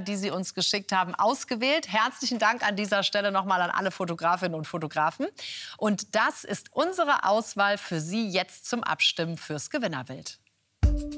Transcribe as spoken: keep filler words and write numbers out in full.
die Sie uns geschickt haben, ausgewählt. Herzlichen Dank an dieser Stelle nochmal an alle Fotografinnen und Fotografen. Und das ist unsere Auswahl für Sie jetzt zum Abstimmen fürs Gewinnerbild.